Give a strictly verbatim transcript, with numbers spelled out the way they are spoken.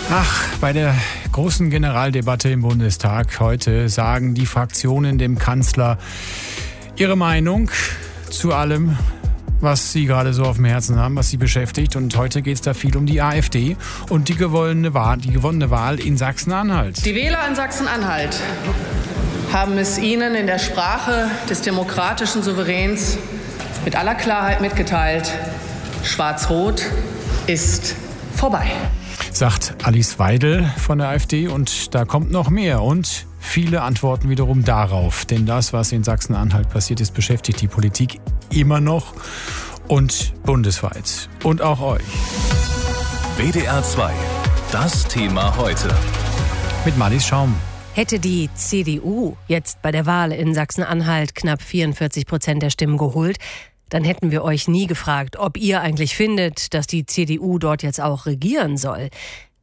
Ach, bei der großen Generaldebatte im Bundestag heute sagen die Fraktionen dem Kanzler ihre Meinung zu allem, was sie gerade so auf dem Herzen haben, was sie beschäftigt. Und heute geht es da viel um die AfD und die gewonnene Wahl, die gewonnene Wahl in Sachsen-Anhalt. Die Wähler in Sachsen-Anhalt haben es Ihnen in der Sprache des demokratischen Souveräns mit aller Klarheit mitgeteilt: Schwarz-Rot ist vorbei, sagt Alice Weidel von der AfD, und da kommt noch mehr und viele Antworten wiederum darauf. Denn das, was in Sachsen-Anhalt passiert ist, beschäftigt die Politik immer noch und bundesweit. Und auch euch. W D R zwei, das Thema heute. Mit Marlies Schaum. Hätte die C D U jetzt bei der Wahl in Sachsen-Anhalt knapp vierundvierzig Prozent der Stimmen geholt, dann hätten wir euch nie gefragt, ob ihr eigentlich findet, dass die C D U dort jetzt auch regieren soll.